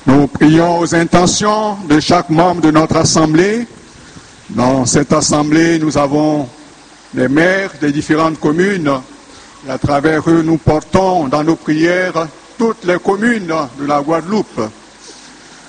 Nous prions aux intentions de chaque membre de notre assemblée. Dans cette assemblée, nous avons les maires des différentes communes. Et à travers eux, nous portons dans nos prières toutes les communes de la Guadeloupe.